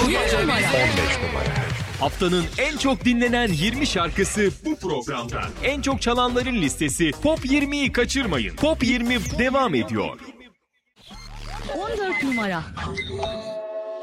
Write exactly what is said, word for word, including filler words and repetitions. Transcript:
numara. Haftanın en çok dinlenen yirmi şarkısı bu programda. En çok çalanların listesi Top yirmiyi kaçırmayın. Top yirmi devam ediyor. on dört numara.